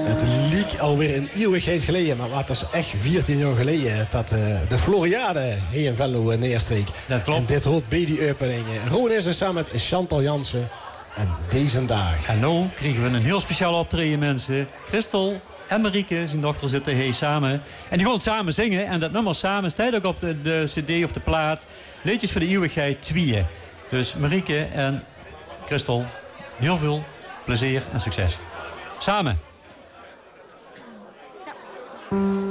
Het leek alweer een eeuwigheid geleden, maar wat is echt 14 jaar geleden dat de Floriade hier in Venlo neerstreek. Dat klopt. En dit hoort bij die opening. Ron is er samen met Chantal Jansen. En deze dag. En nu kregen we een heel speciaal optreden, mensen. Christel en Marieke, zijn dochter, zitten hier samen. En die gaan het samen zingen. En dat nummer samen staat ook op de cd of de plaat. Liedjes voor de eeuwigheid 2. Dus Marieke en Christel, heel veel plezier en succes. Samen. Ja.